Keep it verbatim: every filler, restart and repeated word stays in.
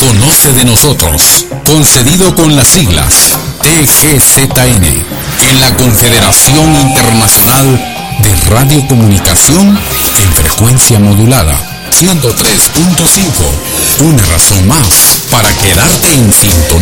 Conoce de nosotros, concedido con las siglas T G Z N, en la Confederación Internacional de Radiocomunicación en frecuencia modulada, ciento tres punto cinco. Una razón más para quedarte en sintonía.